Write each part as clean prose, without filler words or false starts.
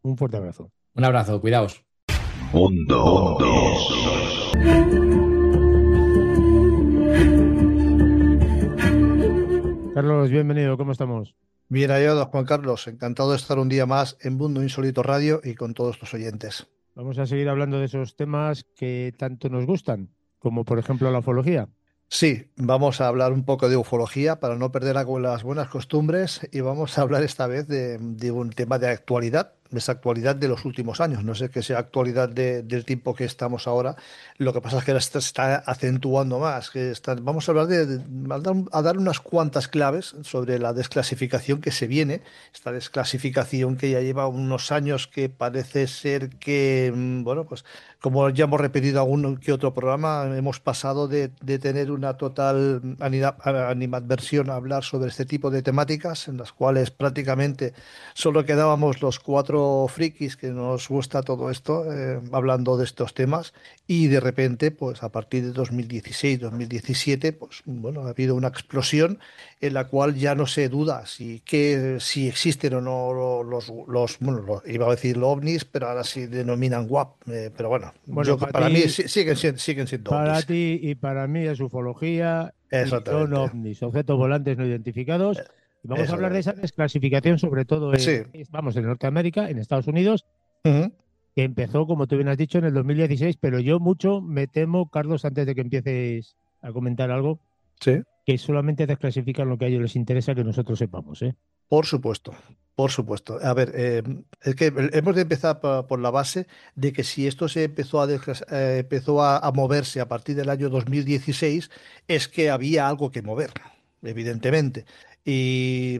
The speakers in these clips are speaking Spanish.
Un fuerte abrazo. Un abrazo, cuidaos. Mundo. Carlos, bienvenido, ¿cómo estamos? Bien hallado, Juan Carlos. Encantado de estar un día más en Mundo Insólito Radio y con todos tus oyentes. Vamos a seguir hablando de esos temas que tanto nos gustan, como por ejemplo la ufología. Sí, vamos a hablar un poco de ufología para no perder las buenas costumbres y vamos a hablar esta vez de un tema de actualidad, de esa actualidad de los últimos años. No sé qué sea actualidad del tiempo que estamos ahora. Lo que pasa es que ahora se está acentuando más. Vamos a hablar a dar unas cuantas claves sobre la desclasificación que se viene. Esta desclasificación que ya lleva unos años que parece ser que, bueno, pues como ya hemos repetido algún que otro programa, hemos pasado de tener una total animadversión a hablar sobre este tipo de temáticas, en las cuales prácticamente solo quedábamos los cuatro frikis que nos gusta todo esto, hablando de estos temas, y de repente, pues a partir de 2016, 2017, pues bueno, ha habido una explosión en la cual ya no se duda si existen o no bueno, iba a decir los ovnis, pero ahora sí denominan WAP, pero bueno, Bueno, para para mí ti, siguen siendo para ovnis. ti y para mí es ufología y son Exactamente, ovnis, objetos volantes no identificados. Y vamos a hablar de esa exactamente. desclasificación, sobre todo Sí. vamos, en Norteamérica, en Estados Unidos, Ujú. que empezó, como tú bien has dicho, en el 2016, pero yo mucho me temo, Carlos, antes de que empieces a comentar algo, Sí. que solamente desclasifican lo que a ellos les interesa que nosotros sepamos, ¿eh? Por supuesto, por supuesto. A ver, es que hemos de empezar por la base de que si esto se empezó a moverse a partir del año 2016, es que había algo que mover, evidentemente. Y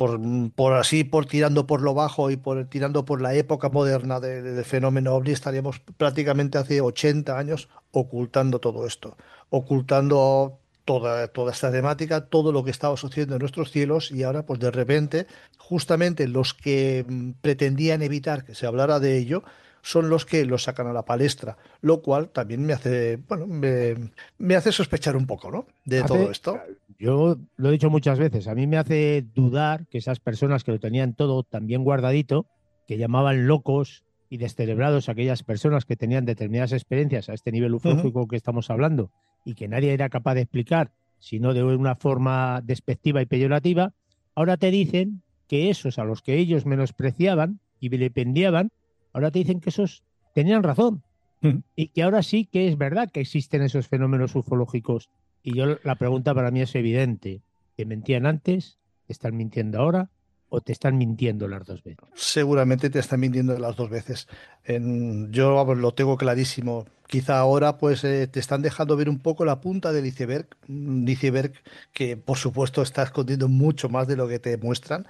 por tirando por lo bajo y tirando por la época moderna del fenómeno OVNI, estaríamos prácticamente hace 80 años ocultando todo esto, ocultando toda esta temática, todo lo que estaba sucediendo en nuestros cielos y ahora pues de repente justamente los que pretendían evitar que se hablara de ello son los que lo sacan a la palestra, lo cual también me hace, bueno, me hace sospechar un poco, ¿no? De todo Hace, esto. yo lo he dicho muchas veces, a mí me hace dudar que esas personas que lo tenían todo tan bien guardadito, que llamaban locos y descerebrados a aquellas personas que tenían determinadas experiencias a este nivel Ujú. ufológico que estamos hablando y que nadie era capaz de explicar, sino de una forma despectiva y peyorativa, ahora te dicen que esos a los que ellos menospreciaban y vilipendiaban, ahora te dicen que esos tenían razón Ujú. y que ahora sí que es verdad que existen esos fenómenos ufológicos. Y yo la pregunta para mí es evidente. ¿Te mentían antes? ¿Te están mintiendo ahora? ¿O te están mintiendo las dos veces? Seguramente te están mintiendo las dos veces. Yo vamos, lo tengo clarísimo. Quizá ahora pues te están dejando ver un poco la punta del iceberg, un iceberg que por supuesto está escondiendo mucho más de lo que te muestran.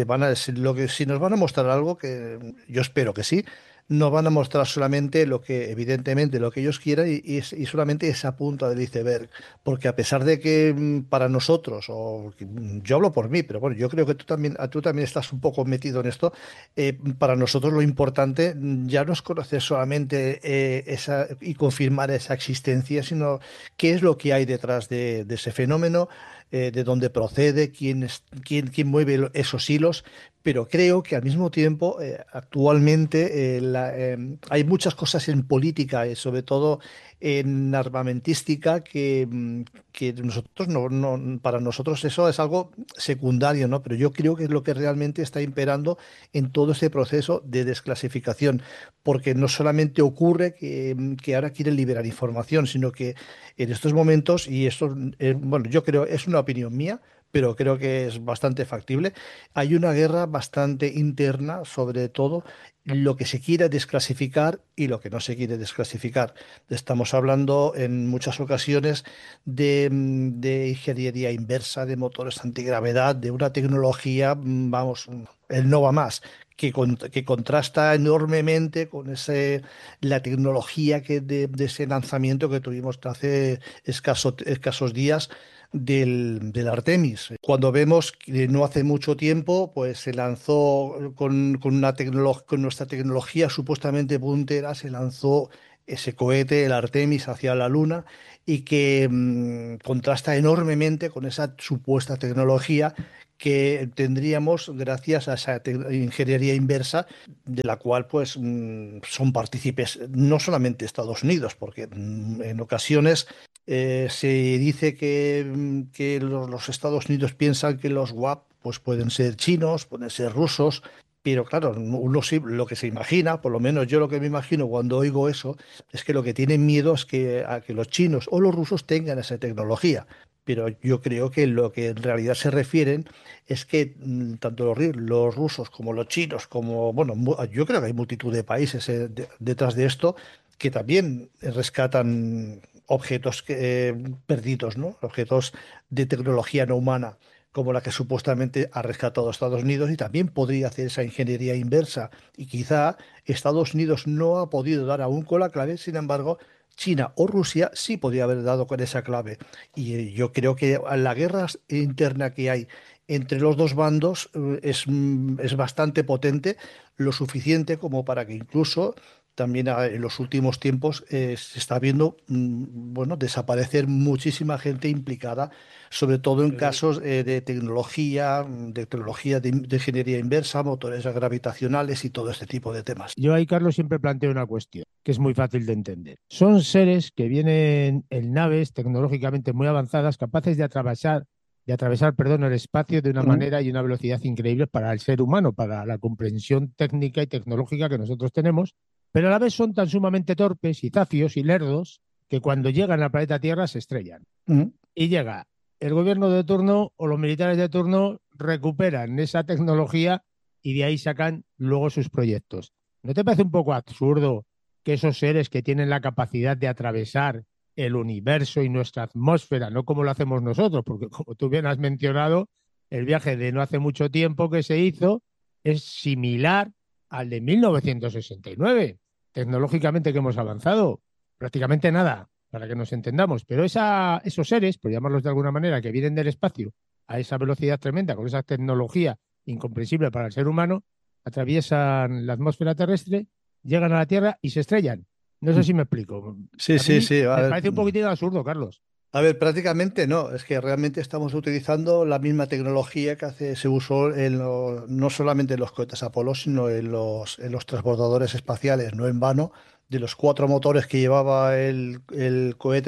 Si nos van a mostrar algo, que yo espero que sí, nos van a mostrar solamente lo que, evidentemente, lo que ellos quieran y solamente esa punta del iceberg. Porque a pesar de que para nosotros, yo hablo por mí, pero bueno, yo creo que tú también estás un poco metido en esto, para nosotros lo importante ya no es conocer solamente y confirmar esa existencia, sino qué es lo que hay detrás de ese fenómeno, de dónde procede, quién mueve esos hilos. Pero creo que al mismo tiempo, actualmente, hay muchas cosas en política, sobre todo en armamentística, que nosotros para nosotros eso es algo secundario, ¿no? Pero yo creo que es lo que realmente está imperando en todo este proceso de desclasificación, porque no solamente ocurre que ahora quieren liberar información, sino que en estos momentos, y esto, bueno, yo creo, es una opinión mía, pero creo que es bastante factible, hay una guerra bastante interna sobre todo lo que se quiere desclasificar y lo que no se quiere desclasificar. Estamos hablando en muchas ocasiones de ingeniería inversa, de motores antigravedad, de una tecnología, vamos, el no va más, que contrasta enormemente con la tecnología de ese lanzamiento que tuvimos hace escasos días del Artemis. Cuando vemos que no hace mucho tiempo, pues se lanzó con nuestra tecnología supuestamente puntera, se lanzó ese cohete, el Artemis, hacia la Luna y que contrasta enormemente con esa supuesta tecnología que tendríamos gracias a esa ingeniería inversa de la cual pues son partícipes no solamente Estados Unidos, porque en ocasiones se dice que los Estados Unidos piensan que los WAP pues pueden ser chinos, pueden ser rusos, pero claro, uno sí, lo que se imagina, por lo menos yo lo que me imagino cuando oigo eso, es que lo que tienen miedo es a que los chinos o los rusos tengan esa tecnología. Pero yo creo que lo que en realidad se refieren es que tanto los rusos como los chinos, como, bueno, yo creo que hay multitud de países detrás de esto que también rescatan objetos perdidos, ¿no? Objetos de tecnología no humana, como la que supuestamente ha rescatado Estados Unidos, y también podría hacer esa ingeniería inversa. Y quizá Estados Unidos no ha podido dar aún con la clave, sin embargo, China o Rusia sí podría haber dado con esa clave. Y yo creo que la guerra interna que hay entre los dos bandos es bastante potente, lo suficiente como para que incluso también en los últimos tiempos se está viendo bueno, desaparecer muchísima gente implicada, sobre todo en Pero casos de ingeniería inversa, motores gravitacionales y todo este tipo de temas. yo ahí, Carlos, siempre planteo una cuestión que es muy fácil de entender. Son seres que vienen en naves tecnológicamente muy avanzadas, capaces de atravesar, perdón, el espacio de una Ujú, manera y una velocidad increíbles para el ser humano, para la comprensión técnica y tecnológica que nosotros tenemos, pero a la vez son tan sumamente torpes y zafios y lerdos que cuando llegan al planeta Tierra se estrellan. ujú. Y llega el gobierno de turno o los militares de turno recuperan esa tecnología y de ahí sacan luego sus proyectos. ¿No te parece un poco absurdo que esos seres que tienen la capacidad de atravesar el universo y nuestra atmósfera, no como lo hacemos nosotros, porque como tú bien has mencionado, el viaje de no hace mucho tiempo que se hizo es similar al de 1969, tecnológicamente que hemos avanzado? Prácticamente nada, para que nos entendamos, pero esos seres, por llamarlos de alguna manera, que vienen del espacio a esa velocidad tremenda, con esa tecnología incomprensible para el ser humano, atraviesan la atmósfera terrestre, llegan a la Tierra y se estrellan. No sé si me explico. Sí, A sí, mí sí. A me ver, parece un poquitín absurdo, Carlos. prácticamente no. Es que realmente estamos utilizando la misma tecnología que se usó no solamente en los cohetes Apolo, sino en los transbordadores espaciales. No en vano, de los 4 motores que llevaba el cohete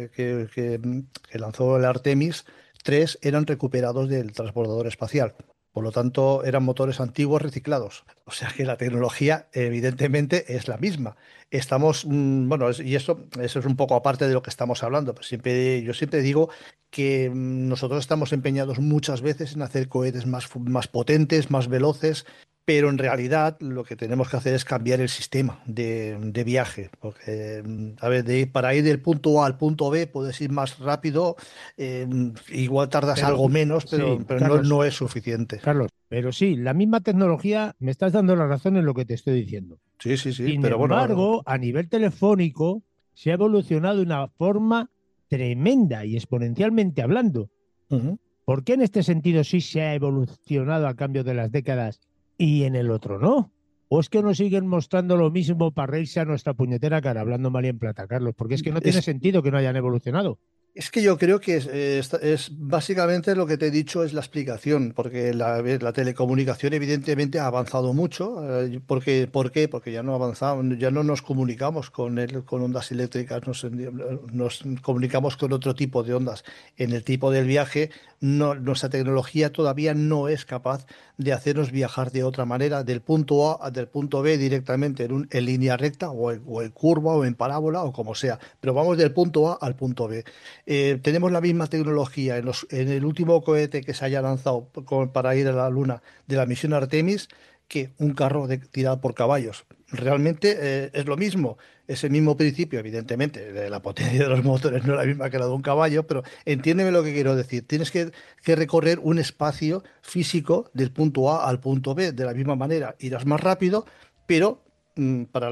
que lanzó el Artemis, 3 eran recuperados del transbordador espacial. Por lo tanto, eran motores antiguos reciclados. O sea que la tecnología, evidentemente, es la misma. Estamos, bueno, y eso es un poco aparte de lo que estamos hablando. Pues yo siempre digo que nosotros estamos empeñados muchas veces en hacer cohetes más potentes, más veloces, pero en realidad lo que tenemos que hacer es cambiar el sistema de viaje. Porque, a ver, para ir del punto A al punto B puedes ir más rápido, igual tardas Pero algo menos, sí, pero no, Carlos, no es suficiente. Carlos, pero sí, la misma tecnología, me estás dando la razón en lo que te estoy diciendo. Sí, sí, sí, Sin pero bueno. embargo, a nivel telefónico se ha evolucionado de una forma tremenda y exponencialmente hablando. Ujú. ¿Por qué en este sentido sí se ha evolucionado a cambio de las décadas y en el otro no? ¿O es que nos siguen mostrando lo mismo para reírse a nuestra puñetera cara, hablando mal y en plata, Carlos? Porque es que no tiene Es, sentido que no hayan evolucionado. Es que yo creo que es básicamente lo que te he dicho es la explicación, porque la telecomunicación evidentemente ha avanzado mucho. ¿Por qué? Porque ya no avanzamos, ya no nos comunicamos con ondas eléctricas, nos comunicamos con otro tipo de ondas. En el tipo del viaje, nuestra tecnología todavía no es capaz de hacernos viajar de otra manera, del punto A del punto B directamente en línea recta o en curva o en parábola o como sea, pero vamos del punto A al punto B. Tenemos la misma tecnología en el último cohete que se haya lanzado para ir a la Luna de la misión Artemis que un carro tirado por caballos. Realmente es lo mismo, es el mismo principio, evidentemente, la potencia de los motores no es la misma que la de un caballo, pero entiéndeme lo que quiero decir. Tienes que recorrer un espacio físico del punto A al punto B de la misma manera. Irás más rápido, pero para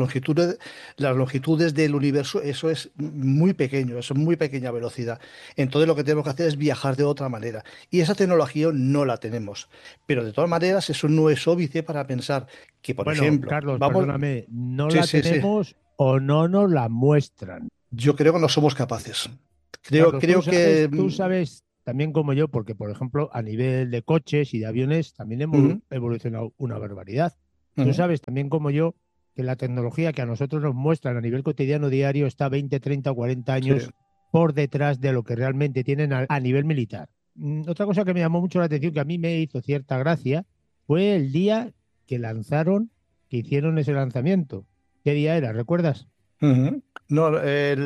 las longitudes del universo, eso es muy pequeño, es muy pequeña velocidad. Entonces lo que tenemos que hacer es viajar de otra manera. Y esa tecnología no la tenemos. Pero de todas maneras, eso no es óbice para pensar que, por Bueno, ejemplo, Carlos, vamos, perdóname, no sí, la sí, sí, tenemos o no nos la muestran. yo creo que no somos capaces. Carlos, Creo que tú sabes también como yo, porque por ejemplo, a nivel de coches y de aviones también hemos Ujú, evolucionado una barbaridad. Tú ujú. sabes también como yo que la tecnología que a nosotros nos muestran a nivel cotidiano diario está 20, 30 o 40 Sí. años por detrás de lo que realmente tienen a nivel militar. Otra cosa que me llamó mucho la atención, que a mí me hizo cierta gracia, fue el día que lanzaron, que hicieron ese lanzamiento. ¿Qué día era? ¿Recuerdas? Ujú. No,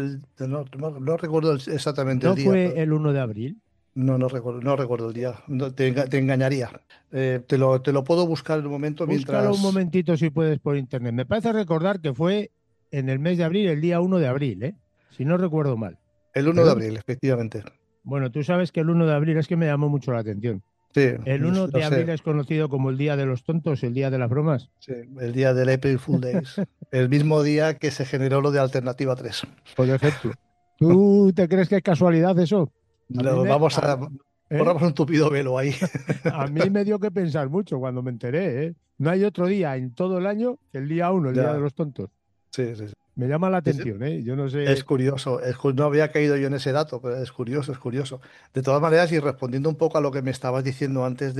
no recuerdo exactamente el ¿No día, fue pero el 1 de abril? no recuerdo el día. No, te engañaría. Te lo puedo buscar en un momento Búscalo un mientras. momentito si puedes por internet. Me parece recordar que fue en el mes de abril, el día 1 de abril, ¿eh? Si no recuerdo mal. El 1 de Pero abril, efectivamente. bueno, tú sabes que el 1 de abril es que me llamó mucho la atención. Sí, El 1 lo de abril sé. es conocido como el Día de los Tontos, el Día de las Bromas. Sí, el día del April Fool Days. El mismo día que se generó lo de Alternativa 3. Por ejemplo. ¿Tú te crees que es casualidad eso? A mí me, Vamos a. ¿eh? Corramos un tupido velo ahí. A mí me dio que pensar mucho cuando me enteré, ¿eh? No hay otro día en todo el año que el día 1, el Día de Ya, los Tontos. sí, sí, sí. Me llama la Es, atención, ¿eh? Yo no es sé. curioso, no había caído yo en ese dato, pero es curioso, es curioso. De todas maneras, y respondiendo un poco a lo que me estabas diciendo antes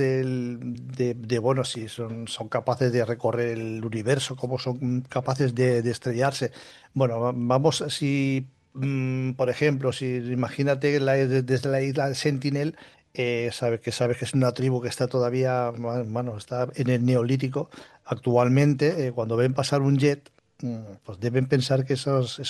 bueno, si son capaces de recorrer el universo, cómo son capaces de estrellarse. Bueno, vamos, si, por ejemplo, si imagínate desde la isla de Sentinel, sabes que es una tribu que está todavía, bueno, está en el Neolítico actualmente, cuando ven pasar un jet, pues deben pensar que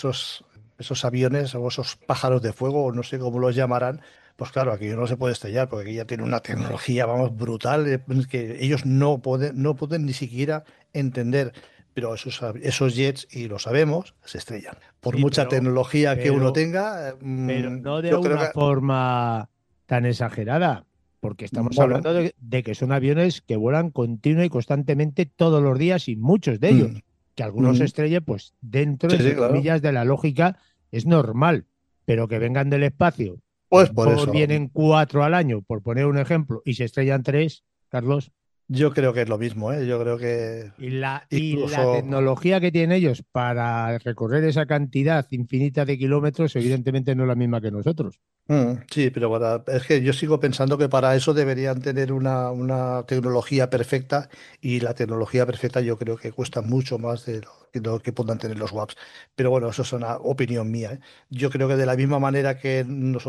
esos aviones o esos pájaros de fuego, o no sé cómo los llamarán, pues claro, aquí no se puede estrellar porque aquí ya tiene una tecnología, vamos, brutal, que ellos no pueden ni siquiera entender. Pero esos jets, y lo sabemos, se estrellan. Por Sí, mucha tecnología que uno pero, tenga, pero no de yo creo una que, forma tan exagerada, porque estamos bueno, hablando de que son aviones que vuelan continua y constantemente todos los días y muchos de mm, ellos. Que algunos se mm, estrellen, pues dentro, sí, sí, entre claro. comillas, de la lógica es normal, pero que vengan del espacio, que a Pues lo por mejor eso. vienen 4 al año, por poner un ejemplo, y se estrellan 3, Carlos. Yo creo que es lo mismo, ¿eh? Yo creo que Y la incluso. tecnología que tienen ellos para recorrer esa cantidad infinita de kilómetros, evidentemente no es la misma que nosotros. Sí, pero es que yo sigo pensando que para eso deberían tener una tecnología perfecta, y la tecnología perfecta yo creo que cuesta mucho más de lo que puedan tener los WAPs. Pero bueno, eso es una opinión mía, ¿eh? Yo creo que de la misma manera que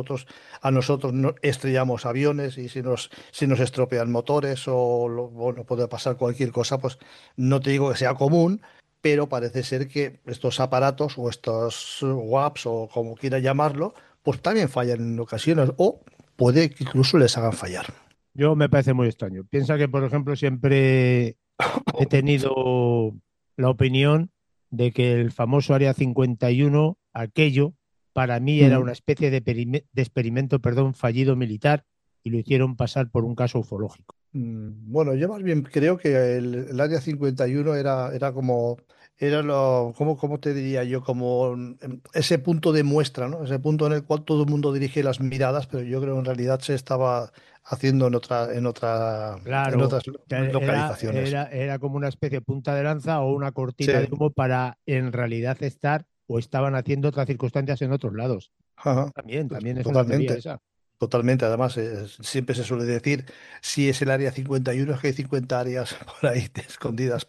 a nosotros estrellamos aviones, y si nos estropean motores, o bueno, puede pasar cualquier cosa, pues no te digo que sea común. Pero parece ser que estos aparatos o estos WAPs, o como quiera llamarlo, pues también fallan en ocasiones, o puede que incluso les hagan fallar. Yo me parece muy extraño. Piensa que, por ejemplo, siempre he tenido la opinión de que el famoso Área 51, aquello, para mí era Mm, una especie de experimento, perdón, fallido militar y lo hicieron pasar por un caso ufológico. Bueno, yo más bien creo que el Área 51 era como, ¿cómo te diría yo? Como ese punto de muestra, ¿no? Ese punto en el cual todo el mundo dirige las miradas, pero yo creo que en realidad se estaba haciendo en Claro, otras era, localizaciones. era, era como una especie de punta de lanza o una Sí, cortina de humo para en realidad estar o estaban haciendo otras circunstancias en otros lados. ajá, También esa es la teoría totalmente. esa. Totalmente, además, siempre se suele decir, si es el área 51, es que hay 50 áreas por ahí escondidas.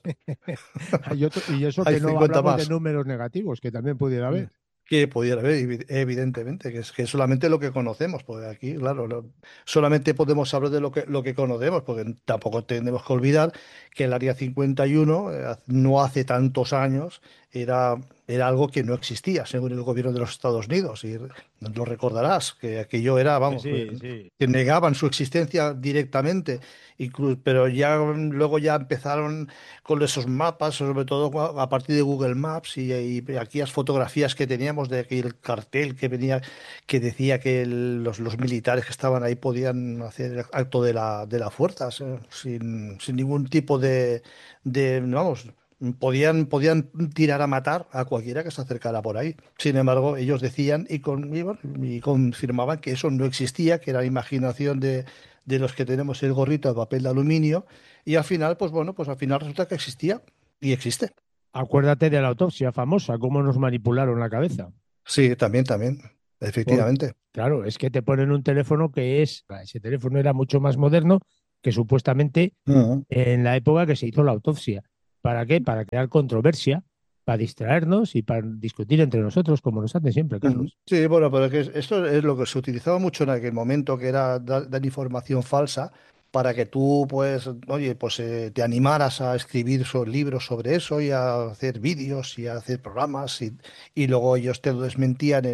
Y eso Hay que no 50 hablamos de más. números negativos, que también pudiera haber. Que pudiera haber, evidentemente, que es solamente lo que conocemos, porque aquí, claro, solamente podemos hablar de lo que conocemos, porque tampoco tenemos que olvidar que el Área 51, no hace tantos años, era algo que no existía, según el gobierno de los Estados Unidos, y lo recordarás, que aquello era, Sí, vamos, sí, sí. que negaban su existencia directamente, pero ya luego ya empezaron con esos mapas, sobre todo a partir de Google Maps, y aquellas fotografías que teníamos de aquel cartel que venía, que decía que los militares que estaban ahí podían hacer acto de la fuerza, sin ningún tipo vamos, podían tirar a matar a cualquiera que se acercara por ahí. Sin embargo, ellos decían bueno, y confirmaban que eso no existía, que era imaginación de los que tenemos el gorrito de papel de aluminio, y al final, pues bueno, pues al final resulta que existía y existe. Acuérdate de la autopsia famosa, cómo nos manipularon la cabeza. Sí, también, también. efectivamente. Claro, es que te ponen un teléfono ese teléfono era mucho más moderno que supuestamente Ujú. en la época que se hizo la autopsia. ¿Para qué? Para crear controversia, para distraernos y para discutir entre nosotros, como nos hacen siempre, Ujú. Carlos. Sí, bueno, pero es que esto es lo que se utilizaba mucho en aquel momento, que era dar información falsa para que tú, pues, oye, pues te animaras a escribir libros sobre eso y a hacer vídeos y a hacer programas y luego ellos te lo desmentían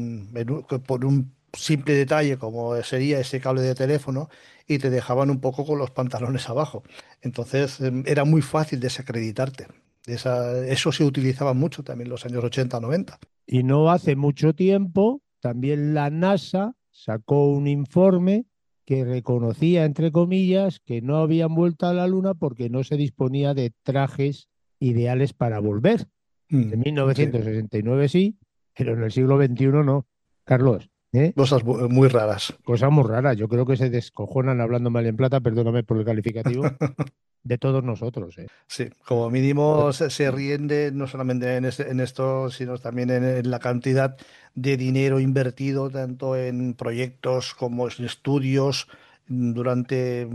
por un simple detalle como sería ese cable de teléfono y te dejaban un poco con los pantalones abajo. Entonces, era muy fácil desacreditarte. Eso se utilizaba mucho también en los años 80 90. Y no hace mucho tiempo, también la NASA sacó un informe que reconocía, entre comillas, que no habían vuelto a la Luna porque no se disponía de trajes ideales para volver. En Sí. 1969 sí, pero en el siglo XXI no. Carlos, ¿eh? Cosas muy raras. Cosa muy rara. Yo creo que se descojonan hablando mal en plata, perdóname por el calificativo, de todos nosotros, ¿eh? Sí, como mínimo se ríen no solamente en esto, sino también en la cantidad de dinero invertido tanto en proyectos como en estudios durante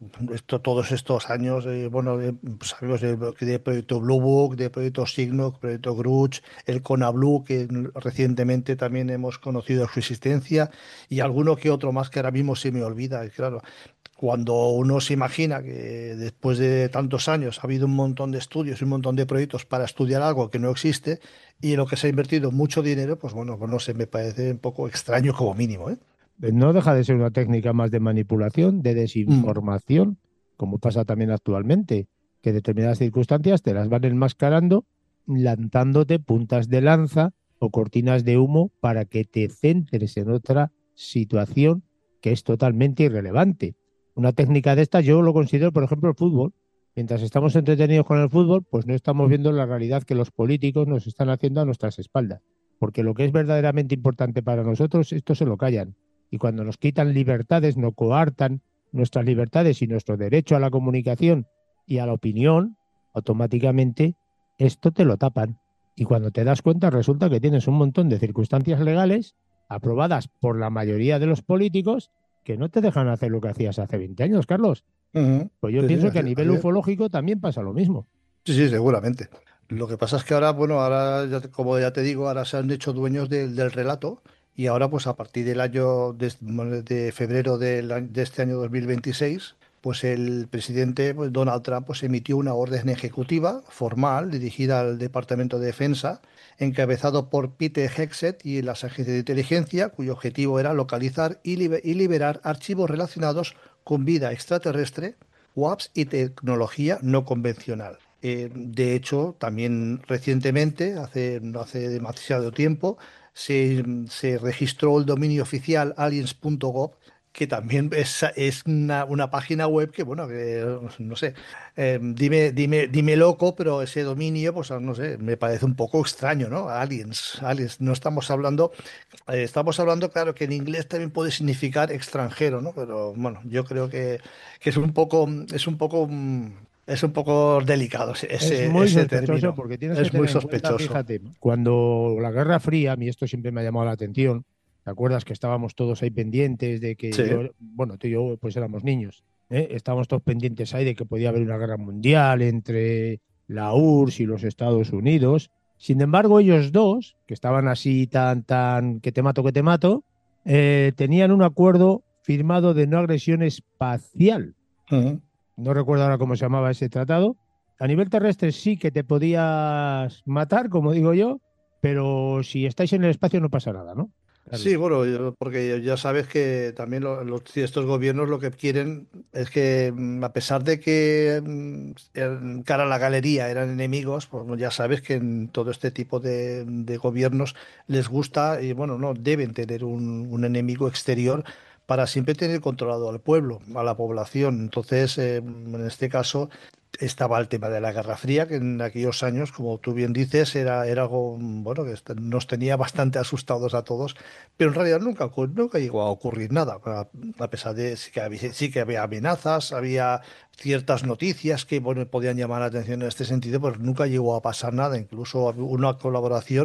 todos estos años. Bueno, sabemos de proyecto Blue Book, de proyecto Signo, proyecto Gruch, el CONABLU, que recientemente también hemos conocido su existencia, y alguno que otro más que ahora mismo se me olvida. Y claro, cuando uno se imagina que después de tantos años ha habido un montón de estudios y un montón de proyectos para estudiar algo que no existe y en lo que se ha invertido mucho dinero, pues bueno, pues no sé, me parece un poco extraño como mínimo, ¿eh? No deja de ser una técnica más de manipulación, de Mm, desinformación, como pasa también actualmente, que en determinadas circunstancias te las van enmascarando, lanzándote puntas de lanza o cortinas de humo para que te centres en otra situación que es totalmente irrelevante. Una técnica de esta yo lo considero, por ejemplo, el fútbol. Mientras estamos entretenidos con el fútbol, pues no estamos viendo la realidad que los políticos nos están haciendo a nuestras espaldas. Porque lo que es verdaderamente importante para nosotros, esto se lo callan. Y cuando nos quitan libertades, no coartan nuestras libertades y nuestro derecho a la comunicación y a la opinión, automáticamente esto te lo tapan. Y cuando te das cuenta, resulta que tienes un montón de circunstancias legales aprobadas por la mayoría de los políticos que no te dejan hacer lo que hacías hace 20 años, Carlos. ujú. Pues yo Sí, sí, pienso que a así nivel es. ufológico también pasa lo mismo. Sí, sí, seguramente. Lo que pasa es que ahora, bueno, ahora, como ya te digo, ahora se han hecho dueños del relato y ahora, pues a partir del año de febrero de este año 2026, pues el presidente pues, Donald Trump pues, emitió una orden ejecutiva formal dirigida al Departamento de Defensa, encabezado por Peter Hegseth y las agencias de inteligencia, cuyo objetivo era localizar y liberar archivos relacionados con vida extraterrestre, WAPs y tecnología no convencional. De hecho, también recientemente, no hace demasiado tiempo, se registró el dominio oficial aliens.gov, que también es una página web que, bueno, que, no sé, dime loco, pero ese dominio, pues no sé, me parece un poco extraño, ¿no? Aliens, no estamos hablando, claro, que en inglés también puede significar extranjero, ¿no? Pero bueno, yo creo que es un poco delicado Es ese, muy ese sospechoso término. porque tienes que Es muy tener en cuenta, sospechoso. fíjate, cuando la Guerra Fría, a mí esto siempre me ha llamado la atención, ¿te acuerdas que estábamos todos ahí pendientes de que Sí. yo, bueno, tú y yo pues éramos niños, ¿eh? Estábamos todos pendientes ahí de que podía haber una guerra mundial entre la URSS y los Estados Unidos. Sin embargo, ellos dos, que estaban así tan, que te mato, tenían un acuerdo firmado de no agresión espacial. Ujú. No recuerdo ahora cómo se llamaba ese tratado. A nivel terrestre sí que te podías matar, como digo yo, pero si estáis en el espacio no pasa nada, ¿no? Sí, Carlos. bueno, porque ya sabes que también estos gobiernos lo que quieren es que, a pesar de que en cara a la galería eran enemigos, pues bueno, ya sabes que en todo este tipo de gobiernos les gusta y bueno, no, deben tener un enemigo exterior para siempre tener controlado al pueblo, a la población. Entonces, en este caso estaba el tema de la Guerra Fría, que en aquellos años, como tú bien dices, era algo, bueno, que nos tenía bastante asustados a todos, pero en realidad nunca llegó a ocurrir nada, a pesar de sí que había amenazas, había ciertas noticias que bueno, podían llamar la atención en este sentido, pero nunca llegó a pasar nada, incluso hubo una colaboración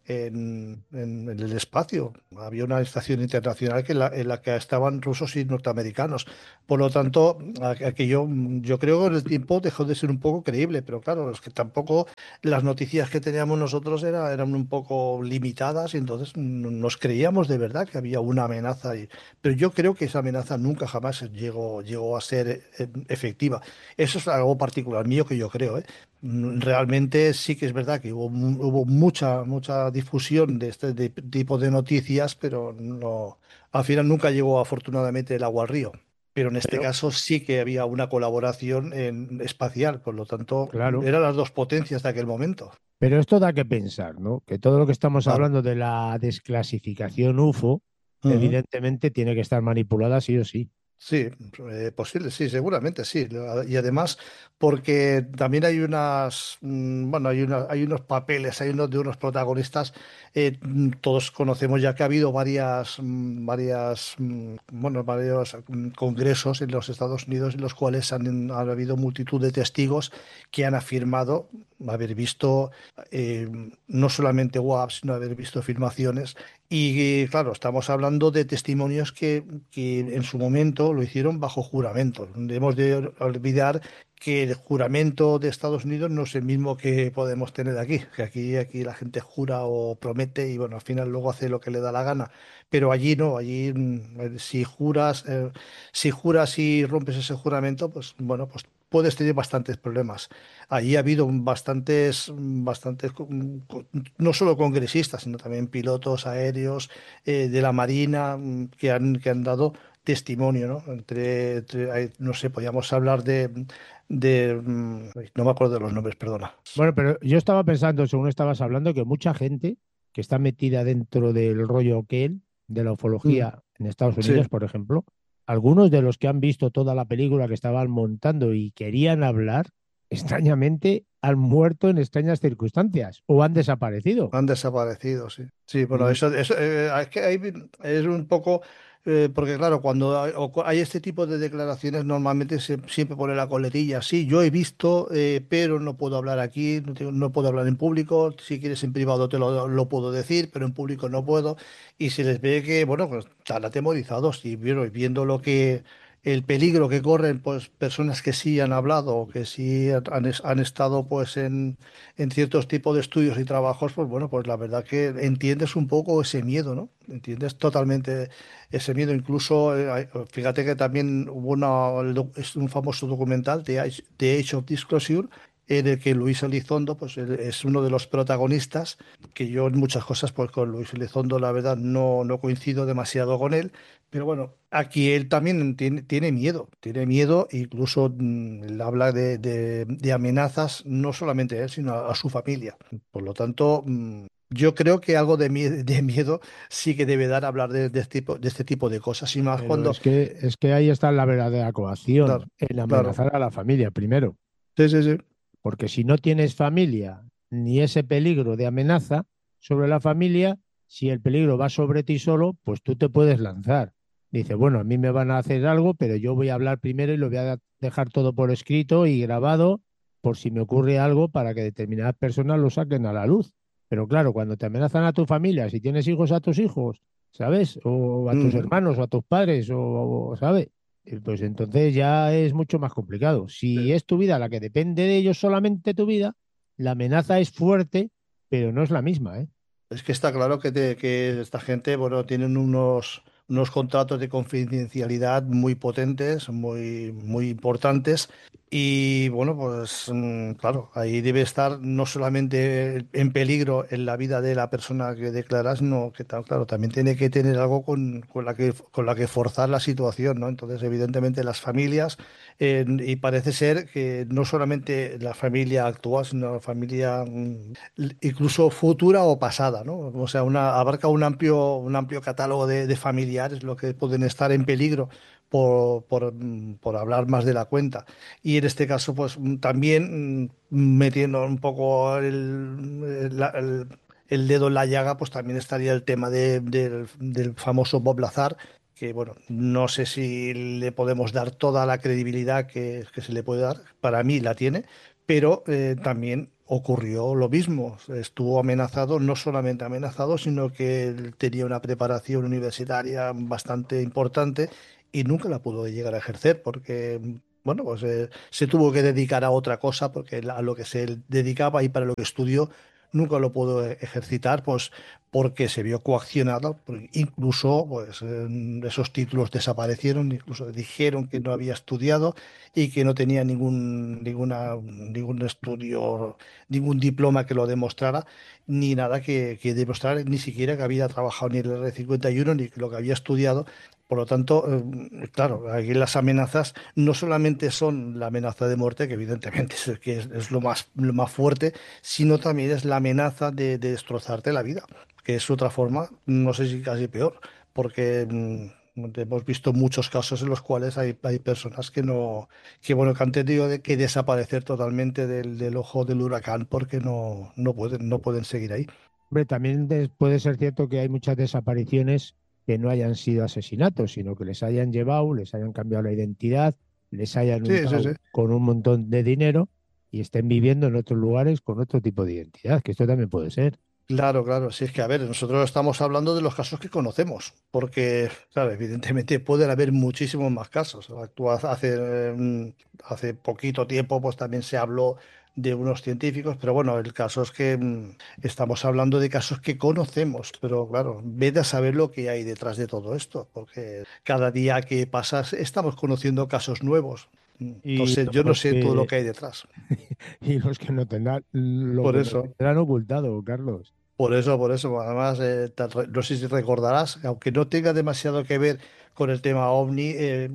en el espacio. Había una estación internacional en la que estaban rusos y norteamericanos. Por lo tanto, aquello yo creo que en el tiempo dejó de ser un poco creíble, pero claro, es que tampoco las noticias que teníamos nosotros eran un poco limitadas y entonces nos creíamos de verdad que había una amenaza ahí. Pero yo creo que esa amenaza nunca jamás llegó a ser efectiva. Eso es algo particular mío que yo creo, ¿eh? Realmente sí que es verdad que hubo mucha difusión de este tipo de noticias, pero no, al final nunca llegó afortunadamente el agua al río. Pero en este Pero, caso sí que había una colaboración en espacial, por lo tanto, claro, eran las dos potencias de aquel momento. pero esto da que pensar, ¿no? Que todo lo que estamos Claro. hablando de la desclasificación UFO, Ujú. evidentemente tiene que estar manipulada sí o sí. Sí, posible, sí, seguramente sí. Y además, porque también hay bueno, hay unos papeles, hay unos de unos protagonistas. Todos conocemos ya que ha habido bueno, varios congresos en los Estados Unidos en los cuales ha habido multitud de testigos que han afirmado haber visto eh, no solamente WAP, sino haber visto filmaciones y claro, estamos hablando de testimonios que en su momento lo hicieron bajo juramento. Debemos de olvidar que el juramento de Estados Unidos no es el mismo que podemos tener aquí, que aquí la gente jura o promete y bueno, al final luego hace lo que le da la gana. Pero allí no, allí si juras y rompes ese juramento, pues bueno, pues puedes tener bastantes problemas. Allí ha habido no solo congresistas, sino también pilotos aéreos de la Marina que han dado testimonio, ¿no? No sé, podríamos hablar no me acuerdo de los nombres, perdona. Bueno, pero yo estaba pensando, según estabas hablando, que mucha gente que está metida dentro del rollo aquel, de la Mm, ufología en Estados sí, Unidos, por ejemplo, algunos de los que han visto toda la película que estaban montando y querían hablar, extrañamente han muerto en extrañas circunstancias o han desaparecido. han desaparecido, sí. Sí, bueno, Y eso es que ahí es un poco, porque claro, cuando hay este tipo de declaraciones, normalmente siempre pone la coletilla, sí, yo he visto, pero no puedo hablar aquí, no puedo hablar en público, si quieres en privado lo puedo decir, pero en público no puedo, y se les ve que, bueno, pues están atemorizados y viendo lo que... El peligro que corren pues personas que sí han hablado o que sí han estado pues en ciertos tipos de estudios y trabajos, pues bueno, pues la verdad que entiendes un poco ese miedo, ¿no? Entiendes totalmente ese miedo. Incluso, fíjate que también hubo es un famoso documental de Age of Disclosure, en el que Luis Elizondo pues, él es uno de los protagonistas, que yo en muchas cosas pues con Luis Elizondo la verdad no coincido demasiado con él, pero bueno, aquí él también tiene miedo, incluso él habla de amenazas, no solamente a él, sino a su familia. Por lo tanto, yo creo que algo de miedo sí que debe dar hablar de este tipo de cosas, y más pero cuando, es que ahí está la verdadera claro, coacción, en claro, amenazar a la familia primero. sí, sí, sí. Porque si no tienes familia ni ese peligro de amenaza sobre la familia, si el peligro va sobre ti solo, pues tú te puedes lanzar. Dice, bueno, a mí me van a hacer algo, pero yo voy a hablar primero y lo voy a dejar todo por escrito y grabado por si me ocurre algo para que determinadas personas lo saquen a la luz. Pero claro, cuando te amenazan a tu familia, si tienes hijos a tus hijos, ¿sabes? O a tus Ujú. hermanos o a tus padres, ¿sabes? Pues entonces ya es mucho más complicado. Si Sí. es tu vida la que depende de ellos, solamente tu vida, la amenaza es fuerte, pero no es la misma, ¿eh? Es que está claro que esta gente, bueno, tienen unos contratos de confidencialidad muy potentes, muy importantes. Y bueno, pues claro, ahí debe estar no solamente en peligro en la vida de la persona que declaras, sino que claro, también tiene que tener algo con la que forzar la situación, ¿no? Entonces, evidentemente, las familias, y parece ser que no solamente la familia actual, sino la familia incluso futura o pasada, ¿no? O sea, abarca un amplio catálogo de familiares, lo que pueden estar en peligro por hablar más de la cuenta. Y en este caso, pues también metiendo un poco el dedo en la llaga, pues también estaría el tema del famoso Bob Lazar, que bueno, no sé si le podemos dar toda la credibilidad que se le puede dar, para mí la tiene, pero también ocurrió lo mismo. Estuvo amenazado, no solamente amenazado, sino que él tenía una preparación universitaria bastante importante y nunca la pudo llegar a ejercer porque, bueno, pues se tuvo que dedicar a otra cosa porque a lo que se dedicaba y para lo que estudió nunca lo pudo ejercitar, pues porque se vio coaccionado, incluso pues esos títulos desaparecieron, incluso dijeron que no había estudiado y que no tenía ningún estudio, ningún diploma que lo demostrara, ni nada que demostrar, ni siquiera que había trabajado ni en el R51 ni que lo que había estudiado. Por lo tanto, claro, aquí las amenazas no solamente son la amenaza de muerte, que evidentemente es lo más fuerte, sino también es la amenaza de destrozarte la vida, que es otra forma, no sé si casi peor, porque hemos visto muchos casos en los cuales hay personas que no, que han tenido que desaparecer totalmente del ojo del huracán porque no pueden seguir ahí. Hombre, también puede ser cierto que hay muchas desapariciones que no hayan sido asesinatos, sino que les hayan llevado, les hayan cambiado la identidad, les hayan Sí, sí, sí. untado con un montón de dinero y estén viviendo en otros lugares con otro tipo de identidad, que esto también puede ser. Claro, claro. Sí, es que, a ver, nosotros estamos hablando de los casos que conocemos, porque, claro, evidentemente pueden haber muchísimos más casos. Hace poquito tiempo, pues también se habló de unos científicos, pero bueno, el caso es que estamos hablando de casos que conocemos, pero claro, vete a saber lo que hay detrás de todo esto, porque cada día que pasas estamos conociendo casos nuevos. Y Entonces, yo no los sé todo lo que, que hay detrás. y los que no tendrán, lo Por que no eso. tendrán ocultado, Carlos. Por eso, además, no sé si recordarás, aunque no tenga demasiado que ver con el tema OVNI,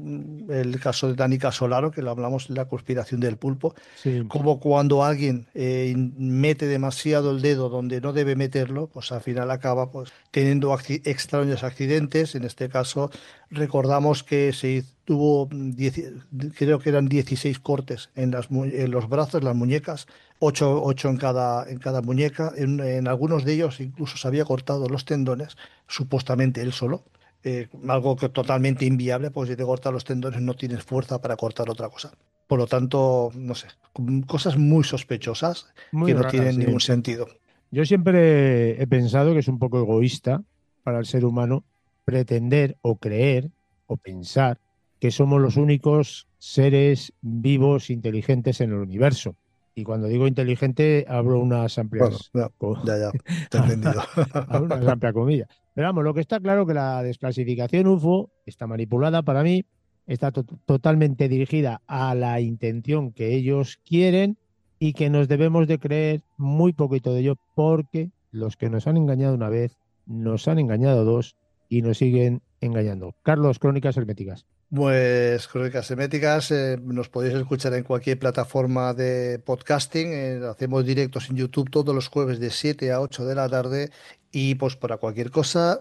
el caso de Danica Solaro, que lo hablamos en la conspiración del pulpo, Sí, como cuando alguien mete demasiado el dedo donde no debe meterlo, pues al final acaba pues teniendo extraños accidentes. En este caso, recordamos que tuvo, creo que eran 16 cortes en los brazos, las muñecas, ocho en cada muñeca. En algunos de ellos incluso se había cortado los tendones, supuestamente él solo. Algo que totalmente inviable, porque si te cortas los tendones no tienes fuerza para cortar otra cosa. Por lo tanto, no sé, cosas muy sospechosas muy que no raro, tienen sí. ningún sentido. Yo siempre he pensado que es un poco egoísta para el ser humano pretender o creer o pensar que somos los únicos seres vivos inteligentes en el universo. Y cuando digo inteligente, abro unas Bueno, amplias, ya, co- ya, te he entendido. abro unas amplias comillas. Pero vamos, lo que está claro que la desclasificación UFO está manipulada para mí, está totalmente dirigida a la intención que ellos quieren y que nos debemos de creer muy poquito de ello porque los que nos han engañado una vez, nos han engañado dos y nos siguen engañando. Carlos, Crónicas Herméticas. Pues Crónicas Herméticas, nos podéis escuchar en cualquier plataforma de podcasting. Hacemos directos en YouTube todos los jueves de 7 a 8 de la tarde. Y pues para cualquier cosa,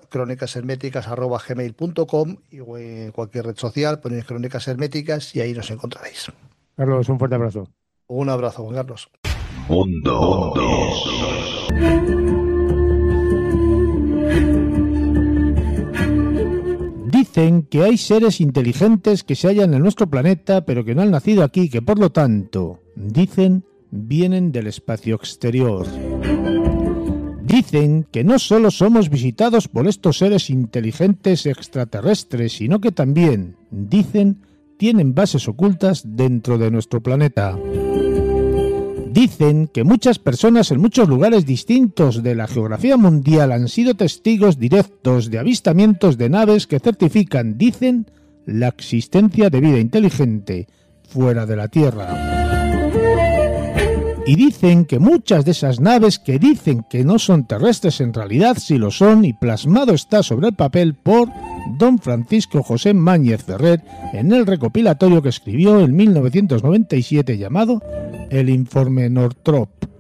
crónicasherméticas@gmail.com y o en cualquier red social ponéis Crónicas Herméticas y ahí nos encontraréis. Carlos, un fuerte abrazo. Un abrazo, Juan Carlos. Mundo. Dicen que hay seres inteligentes que se hallan en nuestro planeta, pero que no han nacido aquí, que por lo tanto, dicen, vienen del espacio exterior. Dicen que no solo somos visitados por estos seres inteligentes extraterrestres, sino que también, dicen, tienen bases ocultas dentro de nuestro planeta. Dicen que muchas personas en muchos lugares distintos de la geografía mundial han sido testigos directos de avistamientos de naves que certifican, dicen, la existencia de vida inteligente fuera de la Tierra. Y dicen que muchas de esas naves que dicen que no son terrestres en realidad sí lo son y plasmado está sobre el papel por don Francisco José Máñez Ferrer en el recopilatorio que escribió en 1997 llamado El Informe Northrop.